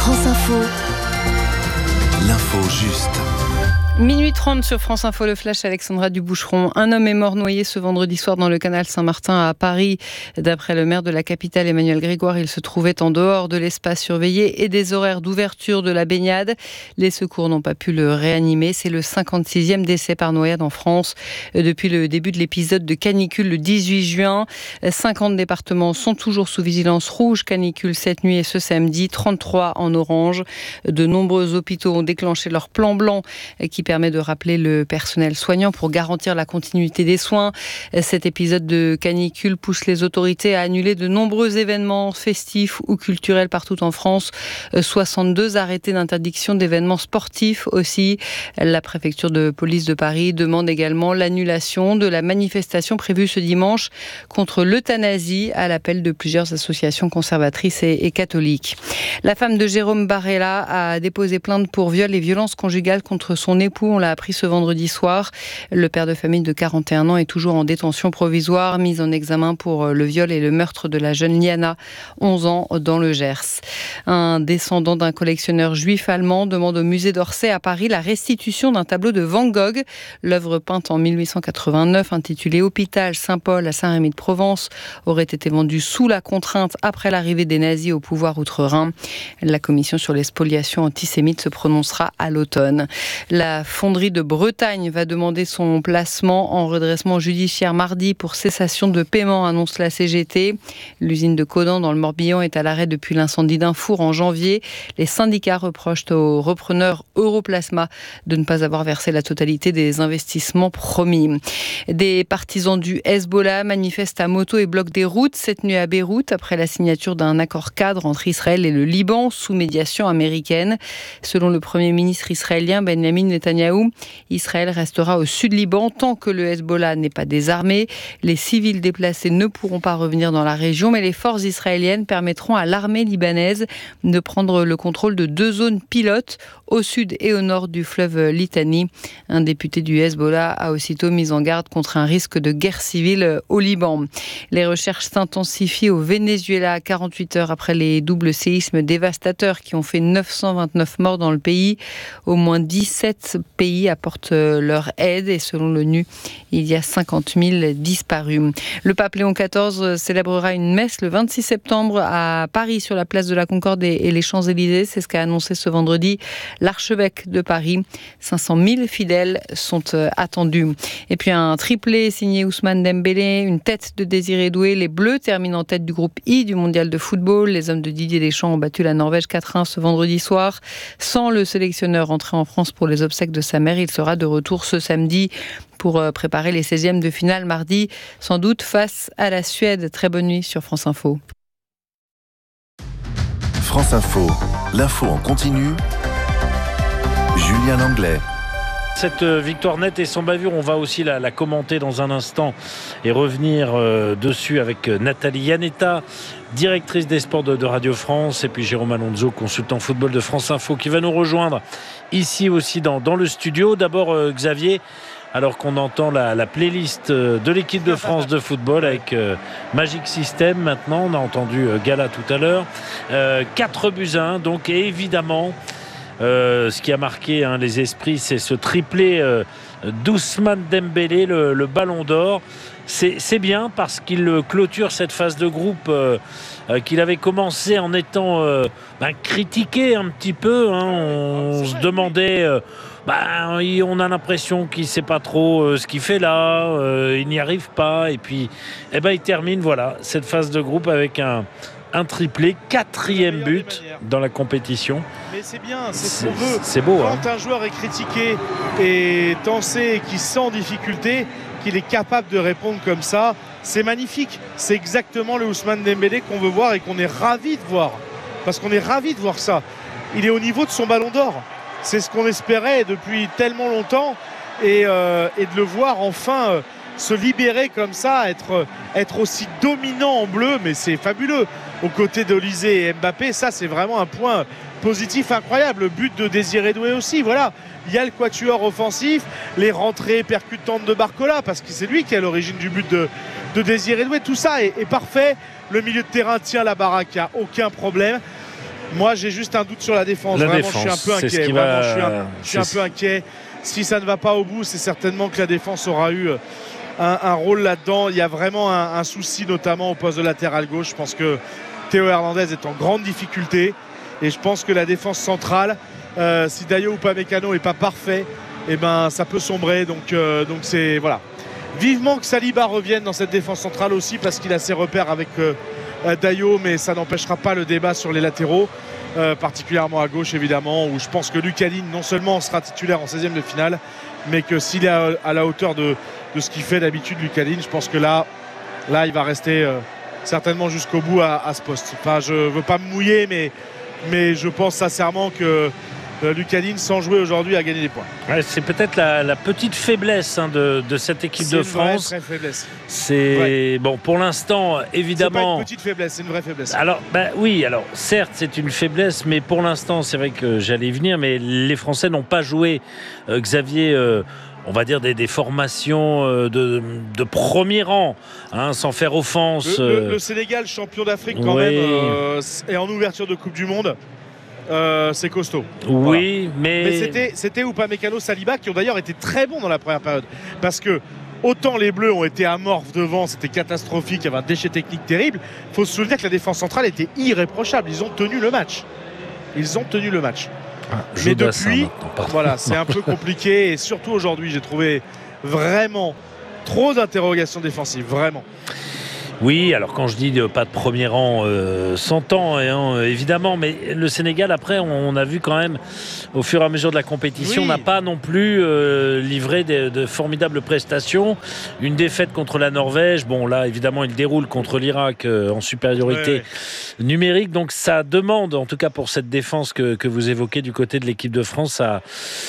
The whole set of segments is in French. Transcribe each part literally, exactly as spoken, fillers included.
France Info. L'info juste. Minuit trente sur France Info, le flash, Alexandra Duboucheron. Un homme est mort noyé ce vendredi soir dans le canal Saint-Martin à Paris. D'après le maire de la capitale, Emmanuel Grégoire, il se trouvait en dehors de l'espace surveillé et des horaires d'ouverture de la baignade. Les secours n'ont pas pu le réanimer. C'est le cinquante-sixième décès par noyade en France depuis le début de l'épisode de canicule le dix-huit juin. cinquante départements sont toujours sous vigilance rouge canicule cette nuit et ce samedi, trente-trois en orange. De nombreux hôpitaux ont déclenché leur plan blanc qui permet de rappeler le personnel soignant pour garantir la continuité des soins. Cet épisode de canicule pousse les autorités à annuler de nombreux événements festifs ou culturels partout en France. soixante-deux arrêtés d'interdiction d'événements sportifs aussi. La préfecture de police de Paris demande également l'annulation de la manifestation prévue ce dimanche contre l'euthanasie à l'appel de plusieurs associations conservatrices et, et catholiques. La femme de Jérôme Barella a déposé plainte pour viol et violences conjugales contre son époux. On l'a appris ce vendredi soir. Le père de famille de quarante et un ans est toujours en détention provisoire, mis en examen pour le viol et le meurtre de la jeune Liana, onze ans, dans le Gers. Un descendant d'un collectionneur juif allemand demande au musée d'Orsay à Paris la restitution d'un tableau de Van Gogh. L'œuvre peinte en mille huit cent quatre-vingt-neuf, intitulée Hôpital Saint-Paul à Saint-Rémy-de-Provence, aurait été vendue sous la contrainte après l'arrivée des nazis au pouvoir outre-Rhin. La commission sur les spoliations antisémites se prononcera à l'automne. La fonderie de Bretagne va demander son placement en redressement judiciaire mardi pour cessation de paiement, annonce la C G T. L'usine de Caudan dans le Morbihan est à l'arrêt depuis l'incendie d'un four en janvier. Les syndicats reprochent au repreneur Europlasma de ne pas avoir versé la totalité des investissements promis. Des partisans du Hezbollah manifestent à moto et bloquent des routes cette nuit à Beyrouth après la signature d'un accord cadre entre Israël et le Liban sous médiation américaine. Selon le Premier ministre israélien Benjamin Netanyahou, Israël restera au sud Liban tant que le Hezbollah n'est pas désarmé. Les civils déplacés ne pourront pas revenir dans la région, mais les forces israéliennes permettront à l'armée libanaise de prendre le contrôle de deux zones pilotes au sud et au nord du fleuve Litani. Un député du Hezbollah a aussitôt mis en garde contre un risque de guerre civile au Liban. Les recherches s'intensifient au Venezuela quarante-huit heures après les doubles séismes dévastateurs qui ont fait neuf cent vingt-neuf morts dans le pays. Au moins dix-sept pays apportent leur aide et selon l'ONU, il y a cinquante mille disparus. Le pape Léon quatorze célébrera une messe le vingt-six septembre à Paris sur la place de la Concorde et les Champs-Élysées. C'est ce qu'a annoncé ce vendredi l'archevêque de Paris. cinq cent mille fidèles sont attendus. Et puis un triplé signé Ousmane Dembélé, une tête de Désiré Doué. Les Bleus terminent en tête du groupe I du mondial de football. Les hommes de Didier Deschamps ont battu la Norvège quatre un ce vendredi soir. Sans le sélectionneur rentré en France pour les obsèques de sa mère, il sera de retour ce samedi pour préparer les seizièmes de finale mardi, sans doute face à la Suède. Très bonne nuit sur France Info. France Info, l'info en continu. Julien Langlais. Cette victoire nette et sans bavure, on va aussi la, la commenter dans un instant et revenir euh, dessus avec Nathalie Yanetta, directrice des sports de, de Radio France, et puis Jérôme Alonso, consultant football de France Info, qui va nous rejoindre ici aussi dans, dans le studio. D'abord euh, Xavier, alors qu'on entend la, la playlist de l'équipe de France de football avec euh, Magic System maintenant, on a entendu euh, Gala tout à l'heure, euh, quatre buts à un, donc et évidemment Euh, ce qui a marqué hein, les esprits, c'est ce triplé euh, d'Ousmane Dembélé, le, le ballon d'or. C'est, c'est bien parce qu'il clôture cette phase de groupe euh, euh, qu'il avait commencé en étant euh, ben, critiqué un petit peu. Hein. On se demandait... Euh, Ben, on a l'impression qu'il ne sait pas trop euh, ce qu'il fait là, euh, il n'y arrive pas, et puis eh ben, il termine voilà, cette phase de groupe avec un, un triplé, quatrième but dans la compétition. Mais c'est bien, c'est ce qu'on veut. C'est beau. Quand hein. un joueur est critiqué et tensé et qui sent en difficulté, qu'il est capable de répondre comme ça, c'est magnifique. C'est exactement le Ousmane Dembélé qu'on veut voir et qu'on est ravis de voir. Parce qu'on est ravis de voir ça. Il est au niveau de son ballon d'or. C'est ce qu'on espérait depuis tellement longtemps et, euh, et de le voir enfin euh, se libérer comme ça, être, être aussi dominant en bleu, mais c'est fabuleux. Aux côtés d'Olysée et Mbappé, ça c'est vraiment un point positif incroyable. Le but de Désiré Doué aussi, voilà. Il y a le quatuor offensif, les rentrées percutantes de Barcola, parce que c'est lui qui est à l'origine du but de, de Désiré Doué. Tout ça est, est parfait. Le milieu de terrain tient la baraque, il n'y a aucun problème. Moi, j'ai juste un doute sur la défense. La Vraiment, défense, je suis un peu c'est ce inquiet. qui Vraiment, va- je suis un, je suis un c'est- peu inquiet. Si ça ne va pas au bout, c'est certainement que la défense aura eu un, un rôle là-dedans. Il y a vraiment un, un souci, notamment au poste de latéral gauche. Je pense que Théo Hernandez est en grande difficulté. Et je pense que la défense centrale, euh, si Dayo Upamecano n'est pas parfait, eh ben, ça peut sombrer. Donc, euh, donc c'est voilà. Vivement que Saliba revienne dans cette défense centrale aussi, parce qu'il a ses repères avec euh, Dayo, mais ça n'empêchera pas le débat sur les latéraux, euh, particulièrement à gauche évidemment, où je pense que Lucas Digne non seulement sera titulaire en seizième de finale, mais que s'il est à, à la hauteur de, de ce qu'il fait d'habitude, Lucas Digne, je pense que là, là il va rester euh, certainement jusqu'au bout à, à ce poste. Enfin, je ne veux pas me mouiller, mais, mais je pense sincèrement que Euh, Lucas Digne, sans jouer aujourd'hui, a gagné des points. Ouais, c'est peut-être la, la petite faiblesse hein, de, de cette équipe C'est de une vraie, France. vraie faiblesse. C'est Ouais. bon pour l'instant, C'est pas évidemment. une petite faiblesse, c'est une vraie faiblesse. Alors, bah, oui, alors certes, c'est une faiblesse, mais pour l'instant, c'est vrai que j'allais y venir, mais les Français n'ont pas joué, euh, Xavier. Euh, on va dire des, des formations euh, de, de premier rang, hein, sans faire offense. Le, le- euh, le Sénégal, champion d'Afrique quand oui. même, euh, et en ouverture de Coupe du Monde, euh, c'est costaud. Oui, mais, Mais c'était, c'était Upamecano, Saliba qui ont d'ailleurs été très bons dans la première période. Parce que autant les Bleus ont été amorphes devant, c'était catastrophique, il y avait un déchet technique terrible. Il faut se souvenir que la défense centrale était irréprochable. Ils ont tenu le match. Ils ont tenu le match. Ah, Mais Jodassin depuis, maintenant, pardon. voilà, c'est un peu compliqué. Et surtout aujourd'hui, j'ai trouvé vraiment trop d'interrogations défensives. Vraiment. Oui, alors quand je dis de, pas de premier rang, euh, s'entend hein, évidemment, mais le Sénégal après, on, on a vu quand même au fur et à mesure de la compétition, Oui. n'a pas non plus euh, livré de, de formidables prestations. Une défaite contre la Norvège, bon là évidemment il déroule contre l'Irak euh, en supériorité Ouais, ouais. numérique, donc ça demande en tout cas pour cette défense que, que vous évoquez du côté de l'équipe de France à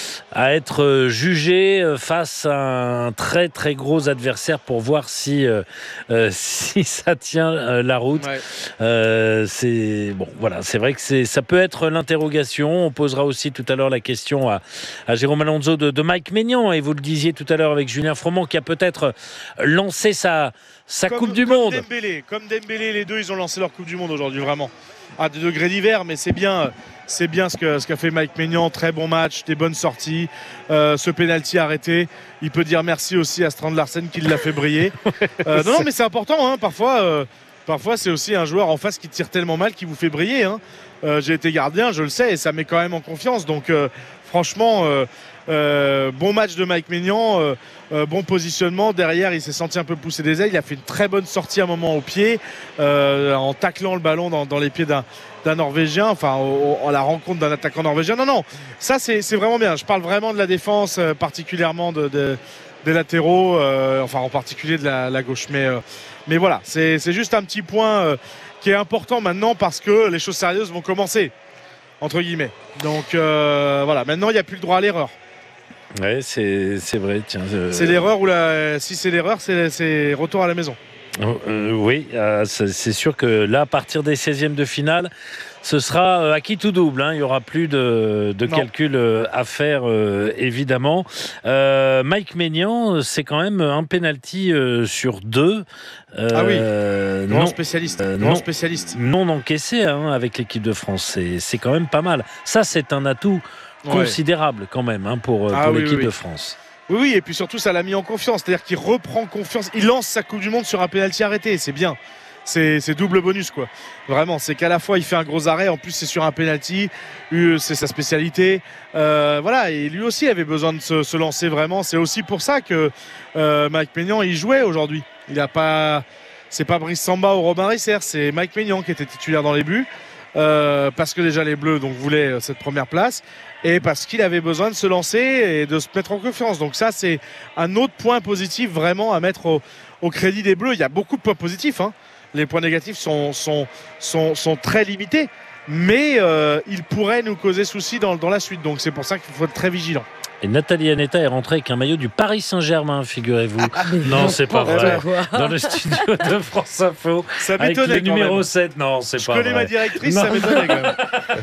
à être jugé face à un très très gros adversaire pour voir si euh, euh, si ça tient euh, la route. Ouais. Euh, c'est bon, voilà, c'est vrai que c'est ça peut être l'interrogation. On posera aussi tout à l'heure la question à, à Jérôme Alonso de, de Mike Maignan, et vous le disiez tout à l'heure avec Julien Froment qui a peut-être lancé sa sa Comme- Coupe du comme Monde. Dembélé, comme Dembélé, les deux, ils ont lancé leur Coupe du Monde aujourd'hui, vraiment. À des degrés divers, mais c'est bien, c'est bien ce, que, ce qu'a fait Mike Maignan. Très bon match, des bonnes sorties. Euh, ce pénalty arrêté. Il peut dire merci aussi à Strand Larsen qui l'a fait briller. Euh, non, non, mais c'est important. Hein, parfois, euh, parfois, c'est aussi un joueur en face qui tire tellement mal qui vous fait briller. Hein. Euh, j'ai été gardien, je le sais, et ça met quand même en confiance. Donc, euh, franchement, euh, euh, bon match de Mike Maignan. Euh, Euh, bon positionnement, derrière il s'est senti un peu pousser des ailes, il a fait une très bonne sortie à un moment au pied euh, en taclant le ballon dans, dans les pieds d'un, d'un Norvégien, enfin au, au, à la rencontre d'un attaquant norvégien. Non, non, ça c'est, c'est vraiment bien, je parle vraiment de la défense, euh, particulièrement de, de, des latéraux, euh, enfin en particulier de la, la gauche, mais, euh, mais voilà, c'est, c'est juste un petit point euh, qui est important maintenant parce que les choses sérieuses vont commencer, entre guillemets. Donc euh, voilà, maintenant il n'y a plus le droit à l'erreur. Ouais, c'est, c'est vrai. Tiens, euh... C'est l'erreur ou la... si c'est l'erreur, c'est, c'est retour à la maison. Euh, oui, euh, c'est, c'est sûr que là, à partir des seizièmes de finale, ce sera euh, acquis tout double. Hein. Il n'y aura plus de, de calcul euh, à faire, euh, évidemment. Euh, Mike Maignan, c'est quand même un penalty euh, sur deux. Euh, ah oui, grand non, spécialiste. euh, grand non, spécialiste. Non encaissé hein, avec l'équipe de France. C'est, c'est quand même pas mal. Ça, c'est un atout considérable quand même hein, pour, ah, pour oui, l'équipe oui, oui. de France. Oui, oui, et puis surtout, ça l'a mis en confiance. C'est-à-dire qu'il reprend confiance. Il lance sa Coupe du Monde sur un pénalty arrêté. C'est bien. C'est, c'est double bonus, quoi. Vraiment, c'est qu'à la fois, il fait un gros arrêt. En plus, c'est sur un pénalty. C'est sa spécialité. Euh, voilà, et lui aussi avait besoin de se, se lancer vraiment. C'est aussi pour ça que euh, Mike Maignan, il jouait aujourd'hui. Il a pas... C'est pas Brice Samba ou Robin Risser. C'est Mike Maignan qui était titulaire dans les buts. Euh, parce que déjà les Bleus donc, voulaient cette première place et parce qu'il avait besoin de se lancer et de se mettre en confiance. Donc ça, c'est un autre point positif vraiment à mettre au, au crédit des Bleus. Il y a beaucoup de points positifs. Hein. Les points négatifs sont, sont, sont, sont très limités, mais euh, ils pourraient nous causer souci dans, dans la suite. Donc c'est pour ça qu'il faut être très vigilant. Et Nathalie Yanetta est rentrée avec un maillot du Paris Saint-Germain, figurez-vous. Ah, non, c'est pas vrai. Dans le studio de France Info. Ça avec m'étonnait le numéro même. sept. Non, c'est Je pas connais vrai. ma directrice, non. ça m'étonnait quand même.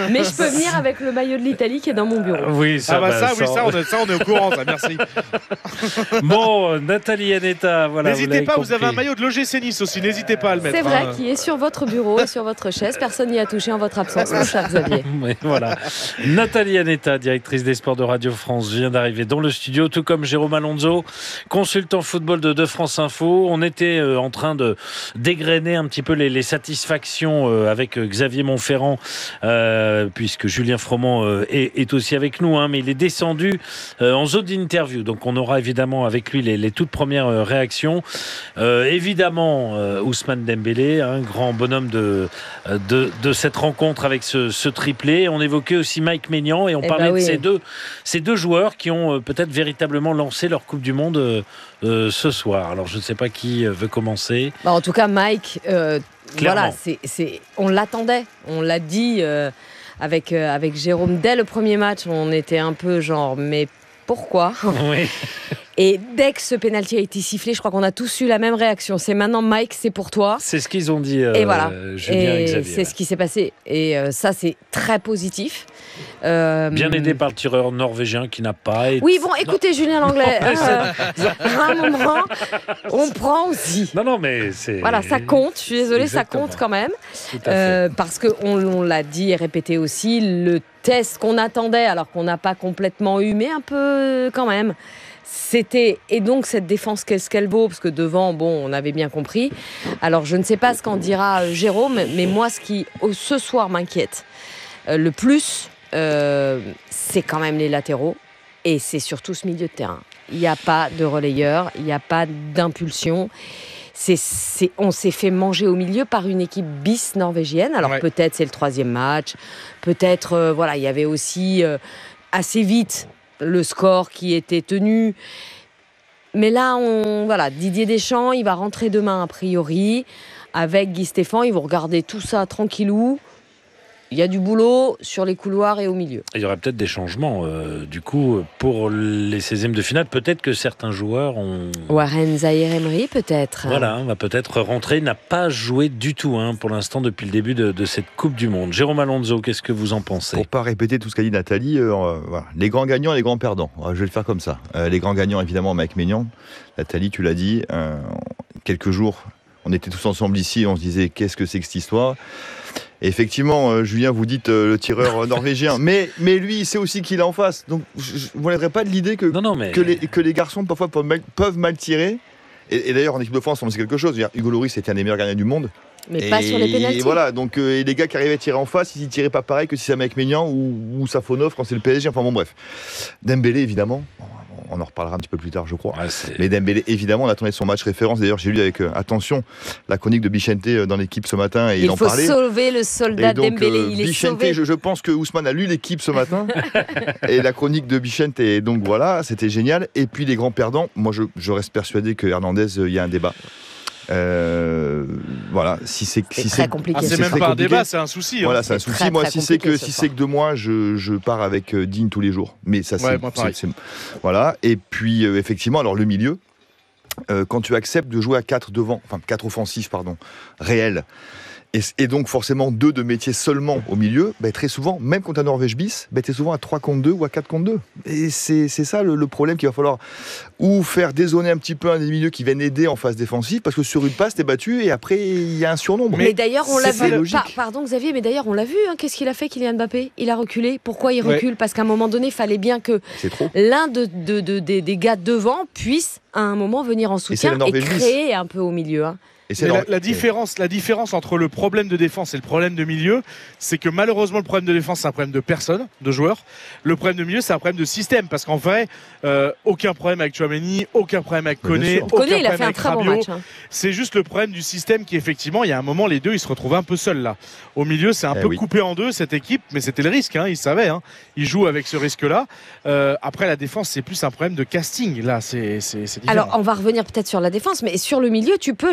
Mais je peux venir avec le maillot de l'Italie qui est dans mon bureau. Oui, ça, ah bah, bah, ça, ça, oui, ça, on est, ça, on est au courant, ça, merci. Bon, Nathalie Yanetta, voilà. N'hésitez vous pas, compris. vous avez un maillot de l'O G C Nice aussi, n'hésitez pas à le mettre. C'est vrai, hein. qui est sur votre bureau et sur votre chaise. Personne n'y a touché en votre absence, mon cher Xavier. Oui, voilà. Nathalie Yanetta, directrice des sports de Radio France, vient d'arriver dans le studio, tout comme Jérôme Alonso, consultant football de, de France Info. On était euh, en train de dégrainer un petit peu les, les satisfactions euh, avec euh, Xavier Montferrand, euh, puisque Julien Froment euh, est, est aussi avec nous, hein, mais il est descendu euh, en zone d'interview. Donc on aura évidemment avec lui les, les toutes premières euh, réactions. Euh, évidemment, euh, Ousmane Dembélé, un grand bonhomme de, de, de cette rencontre avec ce, ce triplé. On évoquait aussi Mike Maignan et on Eh parlait ben oui. de ces deux, ces deux joueurs qui ont euh, peut-être véritablement lancé leur Coupe du Monde euh, euh, ce soir. Alors je ne sais pas qui euh, veut commencer. Bah, en tout cas, Mike, euh, Clairement. voilà, c'est, c'est, on l'attendait. On l'a dit euh, avec, euh, avec Jérôme dès le premier match. On était un peu genre, mais pourquoi ? Oui. Et dès que ce pénalty a été sifflé, je crois qu'on a tous eu la même réaction. C'est maintenant, Mike, c'est pour toi. C'est ce qu'ils ont dit, euh, Et voilà. Julien et, Et Xavier. c'est ce qui s'est passé. Et euh, ça, c'est très positif. Euh, Bien aidé par le tireur norvégien qui n'a pas été... Oui, bon, écoutez, Julien Langlais, Non, mais euh, à un moment, on prend aussi. Non, non, mais c'est... Voilà, ça compte. Je suis désolée, Exactement. ça compte quand même. Tout à fait. Euh, parce qu'on on l'a dit et répété aussi, le test qu'on attendait, alors qu'on n'a pas complètement eu, mais un peu quand même, c'était... Et donc, cette défense, qu'est-ce qu'elle vaut ? Parce que devant, bon, on avait bien compris. Alors, je ne sais pas ce qu'en dira euh, Jérôme, mais moi, ce qui, oh, ce soir, m'inquiète euh, le plus, euh, c'est quand même les latéraux. Et c'est surtout ce milieu de terrain. Il n'y a pas de relayeur, il n'y a pas d'impulsion. C'est, c'est, on s'est fait manger au milieu par une équipe bis norvégienne. Alors Ouais. peut-être c'est le troisième match, peut-être euh, voilà, il y avait aussi euh, assez vite le score qui était tenu. Mais là, on, voilà, Didier Deschamps, il va rentrer demain a priori avec Guy Stéphane. Ils vont regarder tout ça tranquillou. Il y a du boulot sur les couloirs et au milieu. Il y aurait peut-être des changements, euh, du coup, pour les seizièmes de finale. Peut-être que certains joueurs ont... Warren Zaïre-Emery peut-être. Voilà, on va peut-être rentrer. Il n'a pas joué du tout hein, pour l'instant depuis le début de, de cette Coupe du Monde. Jérôme Alonso, qu'est-ce que vous en pensez ? Pour pas répéter tout ce qu'a dit Nathalie, euh, euh, voilà. Les grands gagnants et les grands perdants. Euh, je vais le faire comme ça. Euh, les grands gagnants, évidemment, Mike Maignan. Nathalie, tu l'as dit. Euh, quelques jours, on était tous ensemble ici. On se disait, qu'est-ce que c'est que cette histoire ? Et effectivement, euh, Julien, vous dites euh, le tireur norvégien. Mais, mais lui, il sait aussi qu'il est en face. Donc, je ne m'enlèverai pas de l'idée que, Non, non, mais... que, les, que les garçons, parfois, peuvent mal, peuvent mal tirer. Et, et d'ailleurs, en équipe de France, on sait quelque chose. Hugo Lloris était un des meilleurs gardiens du monde. Mais et pas sur les pénaltys. Et voilà, donc euh, et les gars qui arrivaient à tirer en face, ils ne tiraient pas pareil que si c'est Mike Maignan ou, ou Safonov quand c'est le P S G. Enfin bon, bref. Dembélé, évidemment. On en reparlera un petit peu plus tard, je crois. Ouais, c'est... Mais Dembélé, évidemment, on attendait son match référence. D'ailleurs, j'ai lu avec euh, attention la chronique de Bichente euh, dans l'équipe ce matin et il, il en faut parlait. sauver le soldat Et donc, Dembélé. euh, Il est Bichente, sauvé. je, je pense que Ousmane a lu l'équipe ce matin et la chronique de Bichente. Et donc voilà, c'était génial. Et puis les grands perdants, moi je, je reste persuadé que Hernandez, il euh, y a un débat. Euh, voilà, si c'est C'est si très c'est compliqué. Ah, c'est c'est même très pas un compliqué. débat, c'est un souci. hein. Voilà, c'est un C'est souci. très, Moi, très si c'est compliqué que ce si soir. c'est que de moi, je, je pars avec euh, Digne tous les jours. Mais ça, c'est, Ouais, moi, pareil. c'est- c'est- voilà. Et puis euh, effectivement, alors le milieu, euh, quand tu acceptes de jouer à quatre devant, enfin quatre offensifs, pardon, réels. Et, et donc forcément deux de métier seulement au milieu, bah, très souvent, même contre un Norvège bis, bah, tu es souvent à trois contre deux ou à quatre contre deux. Et c'est, c'est ça le, le problème qu'il va falloir ou faire dézoner un petit peu un des milieux qui viennent aider en phase défensive, parce que sur une passe, tu es battu et après il y a un surnombre. Mais, d'ailleurs, on c'est l'a pas vu. logique. Par- pardon, Xavier, mais d'ailleurs, on l'a vu. hein, Qu'est-ce qu'il a fait, Kylian Mbappé ? Il a reculé. Pourquoi il Ouais. recule ? Parce qu'à un moment donné, il fallait bien que C'est trop. l'un de, de- de- des, des gars devant puisse, à un moment, venir en c'est soutien la et, Norvège bis. créer un peu au milieu. hein. Et c'est Mais la, leur- la différence, la différence entre le problème de défense et le problème de milieu, c'est que malheureusement le problème de défense c'est un problème de personne, de joueurs. Le problème de milieu c'est un problème de système, parce qu'en vrai, euh, aucun problème avec Tchouaméni, aucun problème avec Mais bien Koné, sûr. aucun Koné, il a problème fait un avec très bon Rabiot. match. hein. C'est juste le problème du système qui effectivement, il y a un moment les deux ils se retrouvaient un peu seuls là. Au milieu c'est un Eh peu oui. coupé en deux cette équipe, mais c'était le risque, hein, ils savaient, hein. Ils jouent avec ce risque-là. Euh, après la défense c'est plus un problème de casting là, c'est c'est, c'est différent. Alors, on va revenir peut-être sur la défense, mais sur le milieu, tu peux jouer comme ça.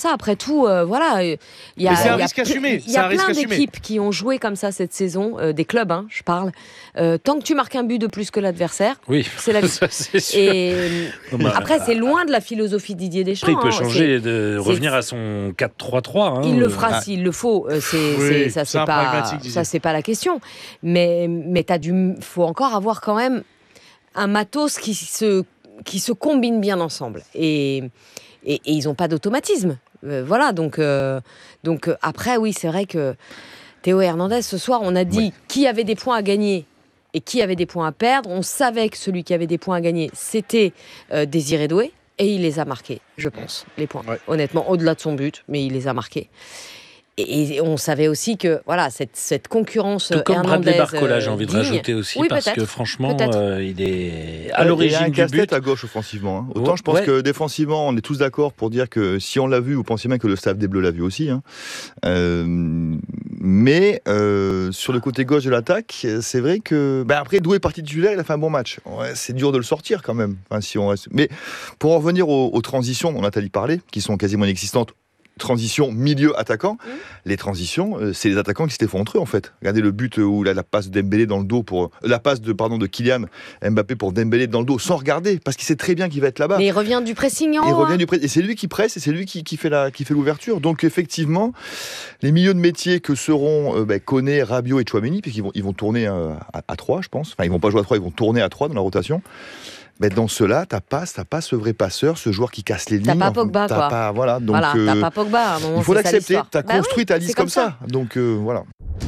ça. Après tout, euh, voilà. Il y a, Mais c'est un il y a risque assumé. Il y a C'est un plein risque assumé. d'équipes qui ont joué comme ça cette saison, euh, des clubs, hein, je parle. Euh, tant que tu marques un but de plus que l'adversaire, Oui, c'est la vie. ça, c'est sûr. Et euh, Non, bah, après, c'est loin de la philosophie Didier Deschamps. Après, il peut hein. changer, de c'est- revenir à son quatre trois trois. Hein. Il le fera Ah. s'il le faut. euh, C'est, Oui, c'est- ça, c'est c'est un pas, pragmatique, Didier. ça, c'est pas la question. Mais, mais t'as du, faut encore avoir quand même un matos qui se, qui se combine bien ensemble. Et, et, et ils n'ont pas d'automatisme. Euh, voilà. Donc, euh, donc euh, après, oui, c'est vrai que Théo Hernandez, ce soir, on a dit Oui. qui avait des points à gagner et qui avait des points à perdre. On savait que celui qui avait des points à gagner, c'était euh, Désiré Doué. Et il les a marqués, je pense, les points. Ouais. Honnêtement, au-delà de son but, mais il les a marqués. Et, et on savait aussi que voilà, cette, cette concurrence Tout comme Hernandez, Bradley Barcola, j'ai euh, envie de digne. rajouter aussi, Oui, parce peut-être. que franchement, Peut-être. euh, il est à Il y a l'origine un du casse-tête but. à gauche offensivement. hein. Autant Ouais. je pense Ouais. que défensivement, on est tous d'accord pour dire que si on l'a vu, vous pensez bien que le staff des Bleus l'a vu aussi. hein. Euh, mais euh, sur le côté gauche de l'attaque, c'est vrai que... Bah après, Doué est parti titulaire, il a fait un bon match. Ouais, c'est dur de le sortir quand même. Enfin, si on reste... Mais pour en revenir aux, aux transitions dont Nathalie parlait, qui sont quasiment inexistantes, transition milieu-attaquant, Mmh. les transitions, euh, c'est les attaquants qui s'étaient fait entre eux en fait. Regardez le but où la, la passe de Dembélé dans le dos pour... euh, la passe de, pardon, de Kylian Mbappé pour Dembélé dans le dos, sans regarder, parce qu'il sait très bien qu'il va être là-bas. Mais il revient du pressing en Il haut, revient hein. du press, et c'est lui qui presse et c'est lui qui, qui fait la qui fait l'ouverture. Donc effectivement, les milieux de métier que seront euh, ben, Koné, Rabiot et Tchouaméni, puisqu'ils vont ils vont tourner euh, à, à trois, je pense. Enfin, ils vont pas jouer à trois, ils vont tourner à trois dans la rotation. Ben, dans cela, t'as pas, t'as pas ce vrai passeur, ce joueur qui casse les lignes. T'as pas Pogba, T'as quoi. pas, voilà. Donc Voilà, euh, t'as pas Pogba. À un moment, il faut c'est ça l'accepter. l'histoire. T'as Bah construit oui, ta c'est liste comme ça. Donc euh, voilà.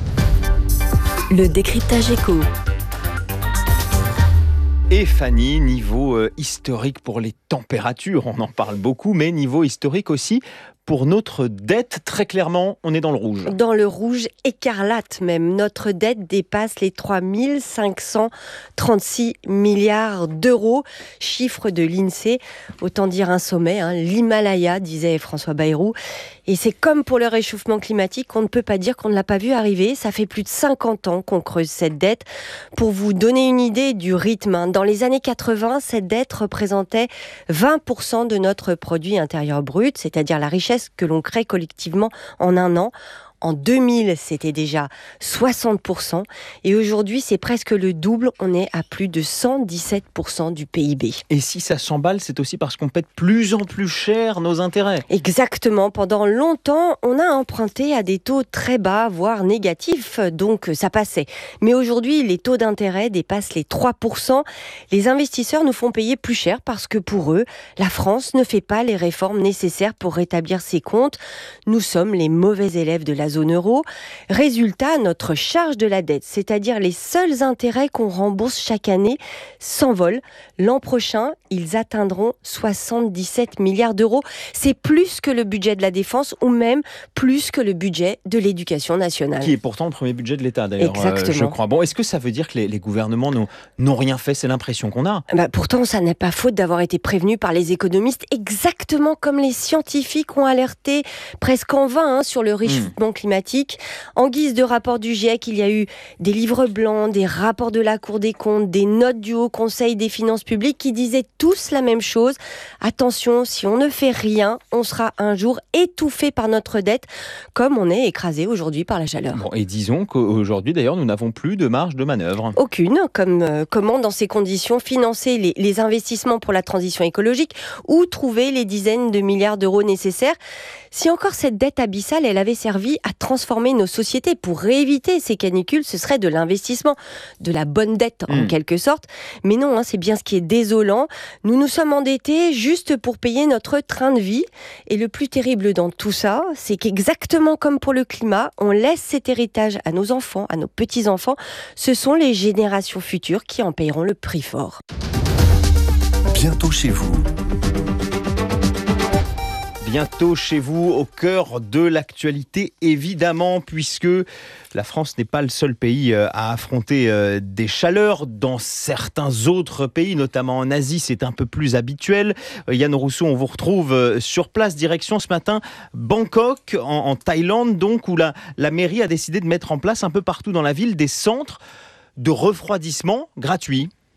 Le décryptage éco. Et Fanny, niveau euh, historique pour les températures, on en parle beaucoup, mais niveau historique aussi pour notre dette. Très clairement, on est dans le rouge. Dans le rouge écarlate même. Notre dette dépasse les trois mille cinq cent trente-six milliards d'euros. Chiffre de l'INSEE. Autant dire un sommet, hein, l'Himalaya, disait François Bayrou. Et c'est comme pour le réchauffement climatique, on ne peut pas dire qu'on ne l'a pas vu arriver. Ça fait plus de cinquante ans qu'on creuse cette dette. Pour vous donner une idée du rythme, hein, dans les années quatre-vingts, cette dette représentait vingt pour cent de notre produit intérieur brut, c'est-à-dire la richesse que l'on crée collectivement en un an. En deux mille, c'était déjà soixante pour cent. Et aujourd'hui, c'est presque le double. On est à plus de cent dix-sept pour cent du P I B. Et si ça s'emballe, c'est aussi parce qu'on paie de plus en plus cher nos intérêts. Exactement. Pendant longtemps, on a emprunté à des taux très bas, voire négatifs, donc ça passait. Mais aujourd'hui, les taux d'intérêt dépassent les trois pour cent. Les investisseurs nous font payer plus cher parce que pour eux, la France ne fait pas les réformes nécessaires pour rétablir ses comptes. Nous sommes les mauvais élèves de la zone euro. Résultat, notre charge de la dette, c'est-à-dire les seuls intérêts qu'on rembourse chaque année, s'envole. L'an prochain, ils atteindront soixante-dix-sept milliards d'euros. C'est plus que le budget de la défense ou même plus que le budget de l'éducation nationale. Qui est pourtant le premier budget de l'État d'ailleurs, Exactement. euh, je crois. Bon, est-ce que ça veut dire que les, les gouvernements n'ont, n'ont rien fait? C'est l'impression qu'on a. Bah pourtant, ça n'est pas faute d'avoir été prévenu par les économistes, exactement comme les scientifiques ont alerté presque en vain hein, sur le réchauffement mmh. climatique. En guise de rapport du GIEC, il y a eu des livres blancs, des rapports de la Cour des comptes, des notes du Haut Conseil des finances publiques qui disaient tous la même chose. Attention, si on ne fait rien, on sera un jour étouffé par notre dette, comme on est écrasé aujourd'hui par la chaleur. Bon, et disons qu'aujourd'hui, d'ailleurs, nous n'avons plus de marge de manœuvre. Aucune. Comme, euh, comment, dans ces conditions, financer les, les investissements pour la transition écologique ou trouver les dizaines de milliards d'euros nécessaires? Si encore cette dette abyssale, elle avait servi à transformer nos sociétés pour éviter ces canicules, ce serait de l'investissement, de la bonne dette en mmh. quelque sorte. Mais non, hein, c'est bien ce qui est désolant. Nous nous sommes endettés juste pour payer notre train de vie. Et le plus terrible dans tout ça, c'est qu'exactement comme pour le climat, on laisse cet héritage à nos enfants, à nos petits-enfants. Ce sont les générations futures qui en paieront le prix fort. Bientôt chez vous. Bientôt chez vous, au cœur de l'actualité, évidemment, puisque la France n'est pas le seul pays à affronter des chaleurs. Dans certains autres pays, notamment en Asie, c'est un peu plus habituel. Yann Rousseau, on vous retrouve sur place, direction ce matin Bangkok, en, en Thaïlande, donc, où la, la mairie a décidé de mettre en place un peu partout dans la ville des centres de refroidissement gratuits.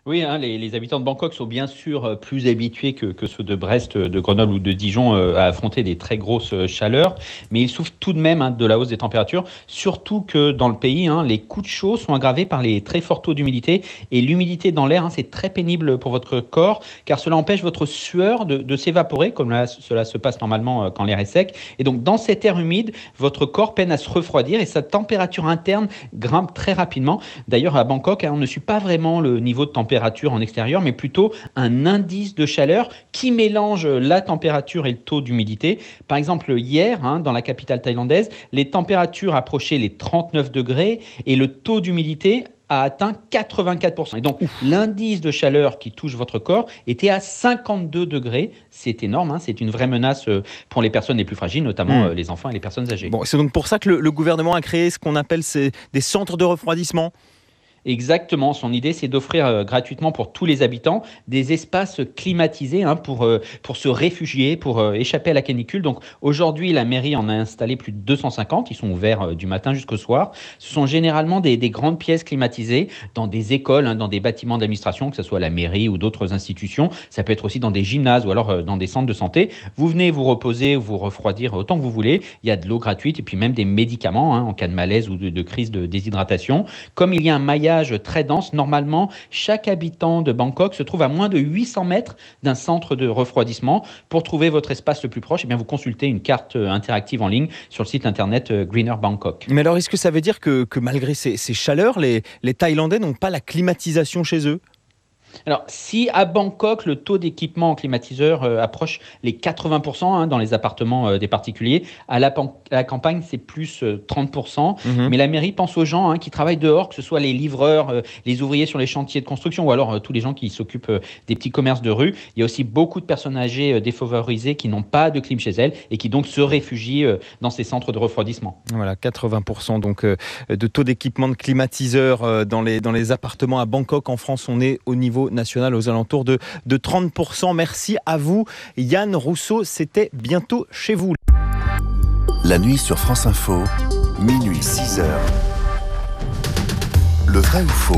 Oui, hein, les, les habitants de Bangkok sont bien sûr plus habitués que, que ceux de Brest, de Grenoble ou de Dijon euh, à affronter des très grosses chaleurs, mais ils souffrent tout de même hein, de la hausse des températures, surtout que dans le pays, hein, les coups de chaud sont aggravés par les très forts taux d'humidité, et l'humidité dans l'air, hein, c'est très pénible pour votre corps, car cela empêche votre sueur de, de s'évaporer, comme là, cela se passe normalement euh, quand l'air est sec, et donc dans cet air humide, votre corps peine à se refroidir, et sa température interne grimpe très rapidement. D'ailleurs, à Bangkok, hein, on ne suit pas vraiment le niveau de température en extérieur, mais plutôt un indice de chaleur qui mélange la température et le taux d'humidité. Par exemple, hier, hein, dans la capitale thaïlandaise, les températures approchaient les trente-neuf degrés et le taux d'humidité a atteint quatre-vingt-quatre pour cent. Et donc, l'indice de chaleur qui touche votre corps était à cinquante-deux degrés. C'est énorme, hein, c'est une vraie menace pour les personnes les plus fragiles, notamment mmh. les enfants et les personnes âgées. Bon, c'est donc pour ça que le, le gouvernement a créé ce qu'on appelle ces, des centres de refroidissement. Exactement, son idée c'est d'offrir euh, gratuitement pour tous les habitants des espaces climatisés hein, pour, euh, pour se réfugier, pour euh, échapper à la canicule. Donc aujourd'hui la mairie en a installé plus de deux cent cinquante, ils sont ouverts euh, du matin jusqu'au soir. Ce sont généralement des, des grandes pièces climatisées dans des écoles, hein, dans des bâtiments d'administration, que ce soit la mairie ou d'autres institutions. Ça peut être aussi dans des gymnases ou alors euh, dans des centres de santé. Vous venez vous reposer, vous refroidir autant que vous voulez. Il y a de l'eau gratuite et puis même des médicaments hein, en cas de malaise ou de, de crise de déshydratation. Comme il y a un maillage très dense. Normalement, chaque habitant de Bangkok se trouve à moins de huit cents mètres d'un centre de refroidissement. Pour trouver votre espace le plus proche, eh bien, vous consultez une carte interactive en ligne sur le site internet Greener Bangkok. Mais alors, est-ce que ça veut dire que, que malgré ces, ces chaleurs, les, les Thaïlandais n'ont pas la climatisation chez eux ? Alors, si à Bangkok, le taux d'équipement en climatiseur euh, approche les quatre-vingts pour cent hein, dans les appartements euh, des particuliers, à la, pan- à la campagne, c'est plus euh, trente pour cent. Mmh. Mais la mairie pense aux gens hein, qui travaillent dehors, que ce soit les livreurs, euh, les ouvriers sur les chantiers de construction ou alors euh, tous les gens qui s'occupent euh, des petits commerces de rue. Il y a aussi beaucoup de personnes âgées euh, défavorisées qui n'ont pas de clim chez elles et qui donc se réfugient euh, dans ces centres de refroidissement. Voilà, quatre-vingts pour cent donc, euh, de taux d'équipement de climatiseur euh, dans, les, dans les appartements à Bangkok. En France, on est au niveau national aux alentours de, de trente pour cent. Merci à vous, Yann Rousseau. C'était bientôt chez vous. La nuit sur France Info, minuit six heures. Le vrai ou faux ?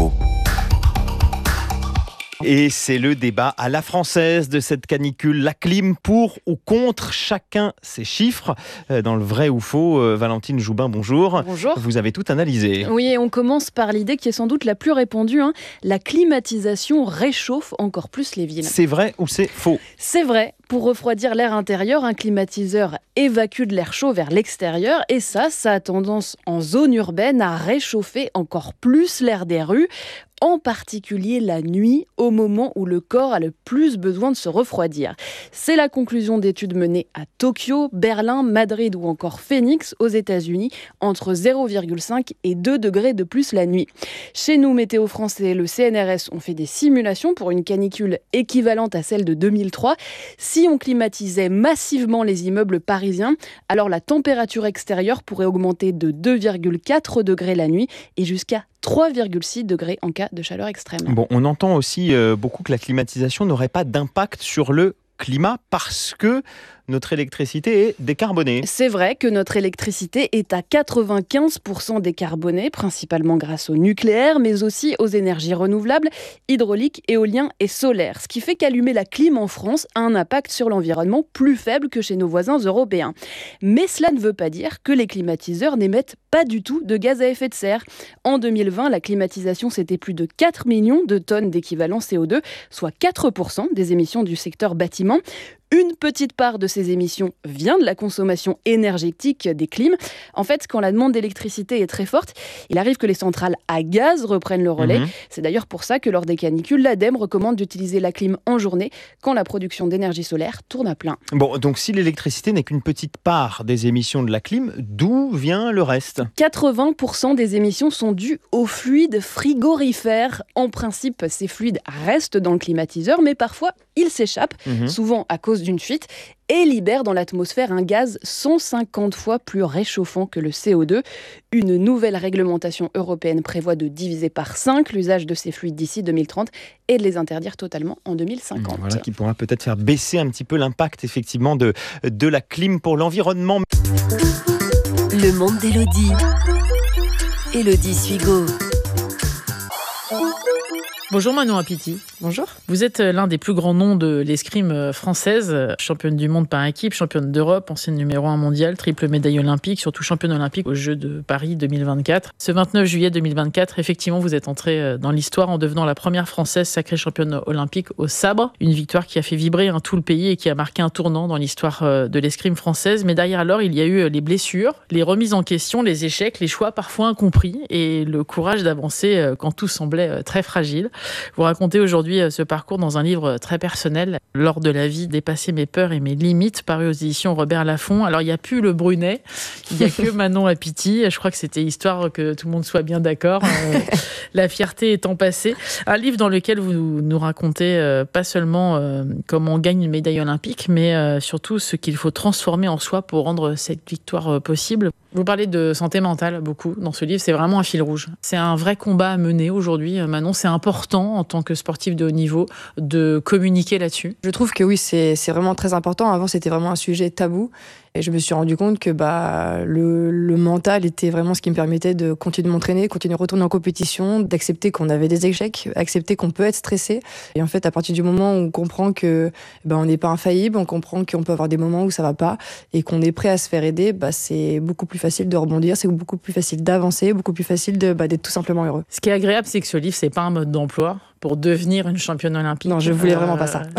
Et c'est le débat à la française de cette canicule. La clim pour ou contre, chacun ses chiffres. Dans le vrai ou faux, Valentine Joubin, bonjour. Bonjour. Vous avez tout analysé. Oui, et on commence par l'idée qui est sans doute la plus répandue. Hein. La climatisation réchauffe encore plus les villes. C'est vrai ou c'est faux ? C'est vrai. Pour refroidir l'air intérieur, un climatiseur évacue de l'air chaud vers l'extérieur. Et ça, ça a tendance en zone urbaine à réchauffer encore plus l'air des rues. En particulier la nuit, au moment où le corps a le plus besoin de se refroidir. C'est la conclusion d'études menées à Tokyo, Berlin, Madrid ou encore Phoenix aux États-Unis, entre zéro virgule cinq et deux degrés de plus la nuit. Chez nous, Météo France et le C N R S ont fait des simulations pour une canicule équivalente à celle de deux mille trois. Si on climatisait massivement les immeubles parisiens, alors la température extérieure pourrait augmenter de deux virgule quatre degrés la nuit et jusqu'à trois virgule six degrés en cas de chaleur extrême. Bon, on entend aussi euh, beaucoup que la climatisation n'aurait pas d'impact sur le climat parce que notre électricité est décarbonée. C'est vrai que notre électricité est à quatre-vingt-quinze pour cent décarbonée, principalement grâce au nucléaire, mais aussi aux énergies renouvelables, hydrauliques, éolien et solaire. Ce qui fait qu'allumer la clim en France a un impact sur l'environnement plus faible que chez nos voisins européens. Mais cela ne veut pas dire que les climatiseurs n'émettent pas du tout de gaz à effet de serre. En deux mille vingt, la climatisation, c'était plus de quatre millions de tonnes d'équivalent C O deux, soit quatre pour cent des émissions du secteur bâtiment. Une petite part de ces émissions vient de la consommation énergétique des clims. En fait, quand la demande d'électricité est très forte, il arrive que les centrales à gaz reprennent le relais. Mmh. C'est d'ailleurs pour ça que lors des canicules, l'ADEME recommande d'utiliser la clim en journée quand la production d'énergie solaire tourne à plein. Bon, donc si l'électricité n'est qu'une petite part des émissions de la clim, d'où vient le reste ? quatre-vingts pour cent des émissions sont dues aux fluides frigorifères. En principe, ces fluides restent dans le climatiseur, mais parfois ils s'échappent, mmh. souvent à cause d'une fuite, et libère dans l'atmosphère un gaz cent cinquante fois plus réchauffant que le C O deux. Une nouvelle réglementation européenne prévoit de diviser par cinq l'usage de ces fluides d'ici deux mille trente et de les interdire totalement en deux mille cinquante. Voilà qui pourra peut-être faire baisser un petit peu l'impact effectivement de, de la clim pour l'environnement. Le monde d'Élodie. Élodie Suigo. Bonjour Manon Apiti. Bonjour. Vous êtes l'un des plus grands noms de l'escrime française, championne du monde par équipe, championne d'Europe, ancienne numéro un mondial, triple médaille olympique, surtout championne olympique aux Jeux de Paris deux mille vingt-quatre. Ce vingt-neuf juillet deux mille vingt-quatre, effectivement, vous êtes entrée dans l'histoire en devenant la première française sacrée championne olympique au sabre. Une victoire qui a fait vibrer hein, tout le pays et qui a marqué un tournant dans l'histoire de l'escrime française. Mais derrière alors, il y a eu les blessures, les remises en question, les échecs, les choix parfois incompris et le courage d'avancer quand tout semblait très fragile. Vous racontez aujourd'hui ce parcours dans un livre très personnel, Lors de la vie, dépasser mes peurs et mes limites, paru aux éditions Robert Laffont. Alors, il n'y a plus le Brunet, il n'y a que Manon Apiti. Je crois que c'était histoire que tout le monde soit bien d'accord. Euh, la fierté étant passée. Un livre dans lequel vous nous racontez euh, pas seulement euh, comment on gagne une médaille olympique, mais euh, surtout ce qu'il faut transformer en soi pour rendre cette victoire euh, possible. Vous parlez de santé mentale beaucoup dans ce livre, c'est vraiment un fil rouge. C'est un vrai combat à mener aujourd'hui, Manon. C'est important en tant que sportif de haut niveau de communiquer là-dessus. Je trouve que oui, c'est, c'est vraiment très important. Avant, c'était vraiment un sujet tabou. Et je me suis rendu compte que bah, le, le mental était vraiment ce qui me permettait de continuer de m'entraîner, continuer de retourner en compétition, d'accepter qu'on avait des échecs, accepter qu'on peut être stressé. Et en fait, à partir du moment où on comprend que bah, on n'est pas infaillible, on comprend qu'on peut avoir des moments où ça va pas et qu'on est prêt à se faire aider, bah, c'est beaucoup plus facile de rebondir, c'est beaucoup plus facile d'avancer, beaucoup plus facile de, bah, d'être tout simplement heureux. Ce qui est agréable, c'est que ce livre, c'est pas un mode d'emploi pour devenir une championne olympique. Non, je voulais euh... vraiment pas ça.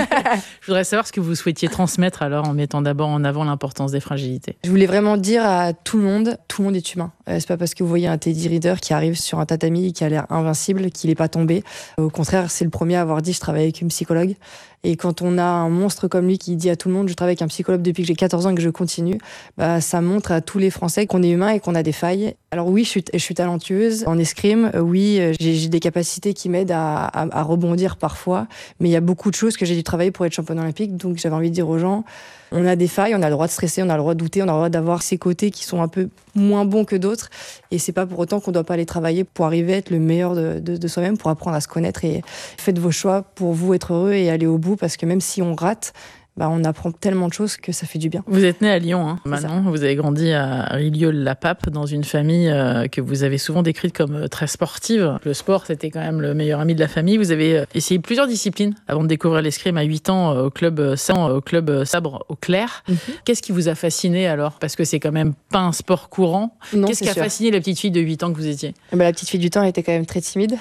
Je voudrais savoir ce que vous souhaitiez transmettre alors en mettant d'abord en avant l'importance des fragilités. Je voulais vraiment dire à tout le monde, tout le monde est humain. Euh, c'est pas parce que vous voyez un Teddy Riner qui arrive sur un tatami qui a l'air invincible qu'il est pas tombé. Au contraire, c'est le premier à avoir dit je travaille avec une psychologue. Et quand on a un monstre comme lui qui dit à tout le monde je travaille avec un psychologue depuis que j'ai quatorze ans et que je continue, bah, ça montre à tous les Français qu'on est humain et qu'on a des failles. Alors oui, je suis, je suis talentueuse en escrime, oui, j'ai, j'ai des capacités qui m'aident à, à, à rebondir parfois, mais il y a beaucoup de choses que j'ai dû travailler pour être championne olympique, donc j'avais envie de dire aux gens, on a des failles, on a le droit de stresser, on a le droit de douter, on a le droit d'avoir ces côtés qui sont un peu moins bons que d'autres, et c'est pas pour autant qu'on doit pas les travailler pour arriver à être le meilleur de, de, de soi-même, pour apprendre à se connaître, et faites vos choix pour vous être heureux et aller au bout, parce que même si on rate, bah, on apprend tellement de choses que ça fait du bien. Vous êtes née à Lyon, hein, Manon. Vous avez grandi à Rilieu-la-Pape, dans une famille euh, que vous avez souvent décrite comme euh, très sportive. Le sport, c'était quand même le meilleur ami de la famille. Vous avez euh, essayé plusieurs disciplines avant de découvrir l'escrime à huit ans euh, au club, euh, au club euh, sabre au Clair. Mm-hmm. Qu'est-ce qui vous a fasciné alors ? Parce que c'est quand même pas un sport courant. Non, Qu'est-ce qui a sûr. fasciné la petite fille de huit ans que vous étiez ? bah, La petite fille du temps était quand même très timide.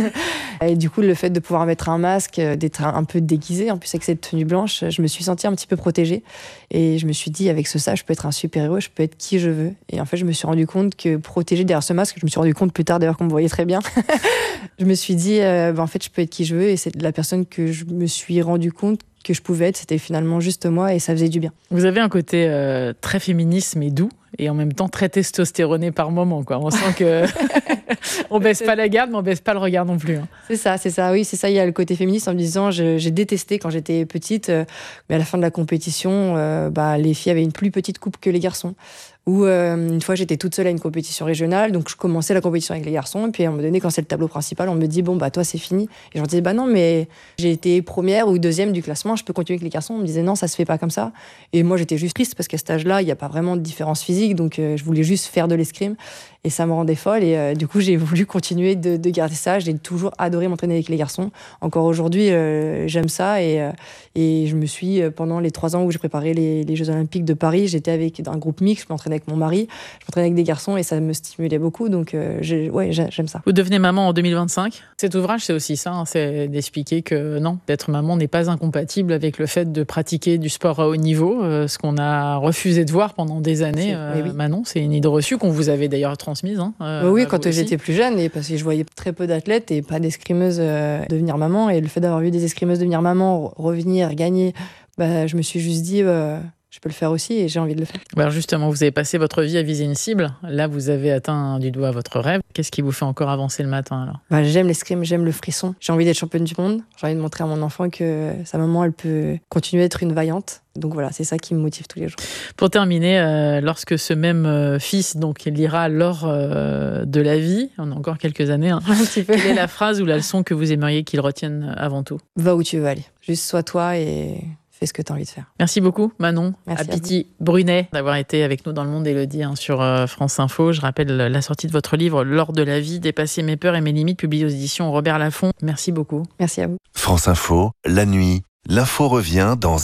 Et du coup, le fait de pouvoir mettre un masque, d'être un peu déguisée, en plus avec cette tenue blanche, je me suis sentie un petit peu protégée. Et je me suis dit, avec ce ça, je peux être un super-héros, je peux être qui je veux. Et en fait, je me suis rendu compte que protégée derrière ce masque, je me suis rendu compte plus tard d'ailleurs qu'on me voyait très bien, je me suis dit, euh, bah, en fait, je peux être qui je veux. Et c'est la personne que je me suis rendu compte que je pouvais être, c'était finalement juste moi et ça faisait du bien. Vous avez un côté euh, très féministe mais doux et en même temps très testostéroné par moment, quoi. On sent que on baisse pas la garde mais on baisse pas le regard non plus. Hein. C'est ça, c'est ça. Oui, c'est ça. Il y a le côté féministe en me disant, je, j'ai détesté quand j'étais petite, euh, mais à la fin de la compétition, euh, bah, les filles avaient une plus petite coupe que les garçons. Où euh, une fois j'étais toute seule à une compétition régionale, donc je commençais la compétition avec les garçons, et puis à un moment donné, quand c'est le tableau principal, on me dit bon bah toi c'est fini. Et je leur disais bah non, mais j'ai été première ou deuxième du classement, je peux continuer avec les garçons. On me disait non, ça se fait pas comme ça. Et moi j'étais juste triste parce qu'à cet âge-là, il n'y a pas vraiment de différence physique, donc euh, je voulais juste faire de l'escrime et ça me rendait folle. Et euh, du coup j'ai voulu continuer de, de garder ça. J'ai toujours adoré m'entraîner avec les garçons. Encore aujourd'hui, euh, j'aime ça et euh, et je me suis pendant les trois ans où j'ai préparé les, les Jeux Olympiques de Paris, j'étais avec un groupe mixte, je m'entraînais avec mon mari, je m'entraînais avec des garçons et ça me stimulait beaucoup, donc euh, j'ai, ouais, j'aime ça. Vous devenez maman en deux mille vingt-cinq. Cet ouvrage, c'est aussi ça, hein, c'est d'expliquer que non, d'être maman n'est pas incompatible avec le fait de pratiquer du sport à haut niveau, euh, ce qu'on a refusé de voir pendant des années. Euh, oui. Manon, c'est une idée reçue qu'on vous avait d'ailleurs transmise. Hein, euh, oui, quand j'étais plus jeune, et parce que je voyais très peu d'athlètes et pas d'escrimeuses euh, devenir maman, et le fait d'avoir vu des escrimeuses devenir maman, revenir, gagner, bah, je me suis juste dit... Euh, je peux le faire aussi et j'ai envie de le faire. Alors justement, vous avez passé votre vie à viser une cible. Là, vous avez atteint du doigt votre rêve. Qu'est-ce qui vous fait encore avancer le matin alors ? bah, J'aime l'escrime, j'aime le frisson. J'ai envie d'être championne du monde. J'ai envie de montrer à mon enfant que sa maman, elle peut continuer à être une vaillante. Donc voilà, c'est ça qui me motive tous les jours. Pour terminer, euh, lorsque ce même euh, fils donc, lira L'or euh, de la vie, on a encore quelques années, hein, un petit peu. Quelle est la phrase ou la leçon que vous aimeriez qu'il retienne avant tout ? Va où tu veux aller. Juste sois toi et... fais ce que tu as envie de faire. Merci beaucoup Manon Merci Apiti Brunet d'avoir été avec nous dans Le Monde Élodie hein, sur euh, France Info. Je rappelle la sortie de votre livre L'or de la vie, dépasser mes peurs et mes limites, publié aux éditions Robert Laffont. Merci beaucoup. Merci à vous. France Info, la nuit, l'info revient dans